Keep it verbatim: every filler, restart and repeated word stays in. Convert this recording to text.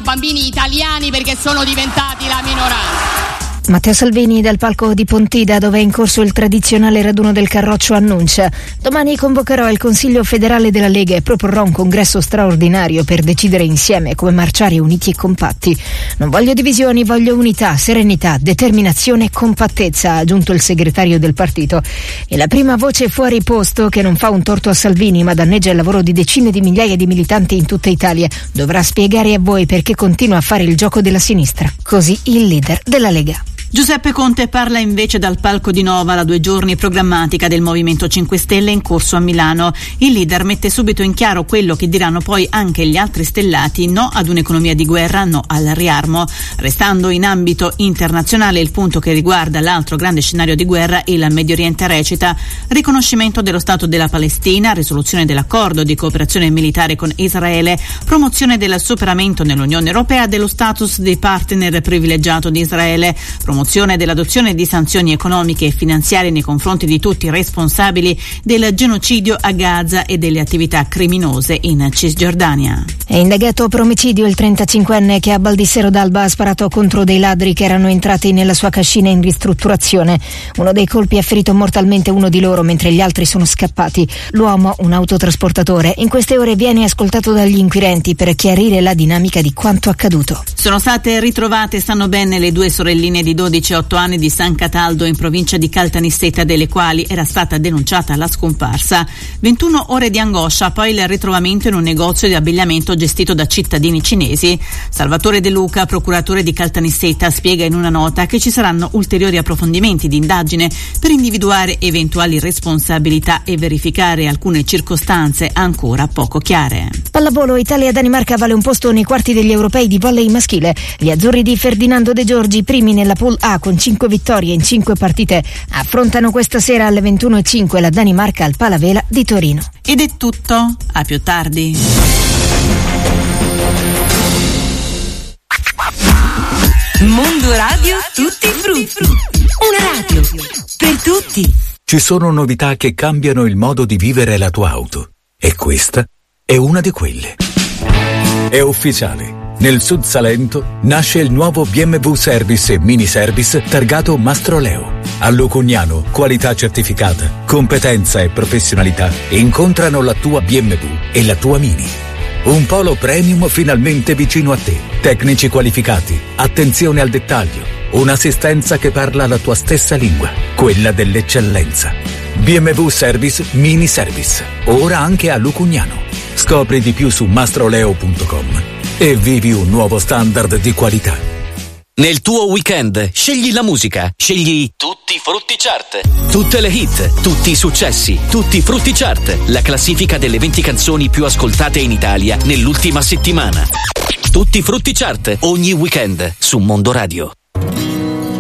muoiono bambini italiani perché sono diventati la minoranza. Matteo Salvini dal palco di Pontida, dove è in corso il tradizionale raduno del Carroccio, annuncia: domani convocherò il Consiglio federale della Lega e proporrò un congresso straordinario per decidere insieme come marciare uniti e compatti. Non voglio divisioni, voglio unità, serenità, determinazione e compattezza, ha aggiunto il segretario del partito. E la prima voce fuori posto, che non fa un torto a Salvini ma danneggia il lavoro di decine di migliaia di militanti in tutta Italia, dovrà spiegare a voi perché continua a fare il gioco della sinistra. Così il leader della Lega. Giuseppe Conte parla invece dal palco di Nova, la due giorni programmatica del Movimento cinque Stelle in corso a Milano. Il leader mette subito in chiaro quello che diranno poi anche gli altri stellati: no ad un'economia di guerra, no al riarmo. Restando in ambito internazionale, il punto che riguarda l'altro grande scenario di guerra, il Medio Oriente, recita: riconoscimento dello Stato della Palestina, risoluzione dell'accordo di cooperazione militare con Israele, promozione del superamento nell'Unione Europea dello status di partner privilegiato di Israele, promozione dell'adozione di sanzioni economiche e finanziarie nei confronti di tutti i responsabili del genocidio a Gaza e delle attività criminose in Cisgiordania. È indagato per omicidio il trentacinquenne che a Baldissero d'Alba ha sparato contro dei ladri che erano entrati nella sua cascina in ristrutturazione. Uno dei colpi ha ferito mortalmente uno di loro mentre gli altri sono scappati. L'uomo, un autotrasportatore, in queste ore viene ascoltato dagli inquirenti per chiarire la dinamica di quanto accaduto. Sono state ritrovate, stanno bene, le due sorelline di dodici e otto anni di San Cataldo in provincia di Caltanissetta, delle quali era stata denunciata la scomparsa. ventuno ore di angoscia, poi il ritrovamento in un negozio di abbigliamento gestito da cittadini cinesi. Salvatore De Luca, procuratore di Caltanissetta, spiega in una nota che ci saranno ulteriori approfondimenti di indagine per individuare eventuali responsabilità e verificare alcune circostanze ancora poco chiare. Pallavolo, Italia-Danimarca vale un posto nei quarti degli europei di volley maschile. Gli azzurri di Ferdinando De Giorgi, primi nella pool A con cinque vittorie in cinque partite, affrontano questa sera alle ventuno e cinque la Danimarca al Palavela di Torino. Ed è tutto, a più tardi. Mondo Radio Tutti Frutti. Una radio per tutti. Ci sono novità che cambiano il modo di vivere la tua auto. E questa è una di quelle. È ufficiale. Nel Sud Salento nasce il nuovo B M W Service e Mini Service targato Mastroleo. A Lucugnano, qualità certificata, competenza e professionalità incontrano la tua B M W e la tua Mini. Un polo premium finalmente vicino a te. Tecnici qualificati, attenzione al dettaglio, un'assistenza che parla la tua stessa lingua, quella dell'eccellenza. B M W Service Mini Service, ora anche a Lucugnano. Scopri di più su mastroleo punto com e vivi un nuovo standard di qualità. Nel tuo weekend scegli la musica, scegli Tutti Frutti Chart. Tutte le hit, tutti i successi, Tutti Frutti Chart, la classifica delle venti canzoni più ascoltate in Italia nell'ultima settimana. Tutti Frutti Chart, ogni weekend su Mondo Radio.